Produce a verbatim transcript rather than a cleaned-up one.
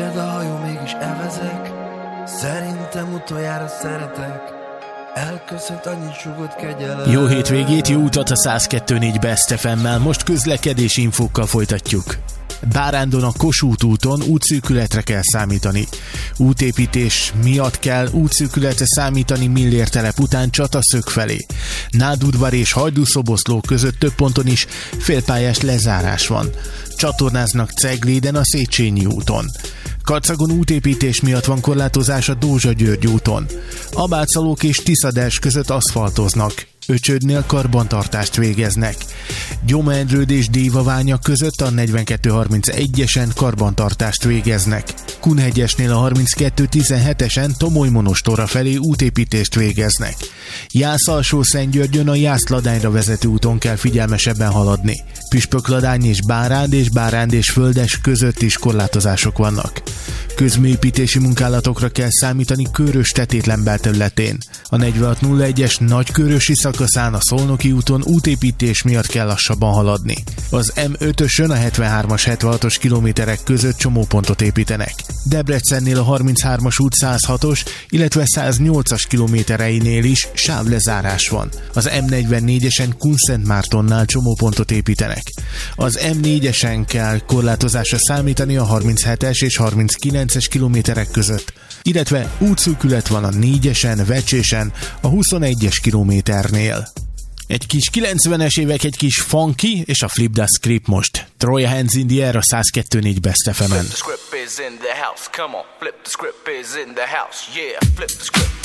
Hülyed a hajó, mégis evezek. Szerintem utoljára szeretek. Elköszönt, annyit sugott kegyelem. Jó hétvégét, jó utat a száz kettő négy Best ef emmel. Most közlekedési infókkal folytatjuk. Bárándon a Kossuth úton útszűkületre kell számítani. Útépítés miatt kell útszűkületre számítani Millér telep után Csataszög felé. Nádudvar és Hajdúszoboszló között több ponton is félpályás lezárás van. Csatornáznak Cegléden a Széchenyi úton. Karcagon útépítés miatt van korlátozás a Dózsa-György úton. Abátszalók és Tiszaders között aszfaltoznak. Öcsödnél karbantartást végeznek. Gyomendrőd és Dévaványa között a negyvenkettő harmincegyesen karbantartást végeznek. Kunhegyesnél a harminckettő tizenhetesen Tomoly-Monostorra felé útépítést végeznek. Jász-Alsó-Szentgyörgyön a Jász-Ladányra vezető úton kell figyelmesebben haladni. Püspökladány és Báránd és Báránd és Földes között is korlátozások vannak. Közműépítési munkálatokra kell számítani Körös tetétlen belterületén. A negyvenhat nulla egyes nagykörösi szakaszán a Szolnoki úton útépítés miatt kell lassabban haladni. Az em ötösön a hetvenhármas hetvenhatos kilométerek között csomópontot építenek. Debrecennél a harminchármas út száz hatos, illetve száznyolcas kilométereinél is sávlezárás van. Az em negyvennégyesen Kunszentmártonnál csomópontot építenek. Az em négyesen kell korlátozásra számítani a harminchetes és harminckilences kilométerek között, illetve útszűkület van a négyesen, Vecsésen, a huszonegyes kilométernél. Egy kis kilencvenes évek, egy kis funky, és a Flip the Script most. Throw your hands in the air a száz kettő négy Best ef emen. Flip the script is in the house, come on. Flip the script is in the house, yeah. Flip the script.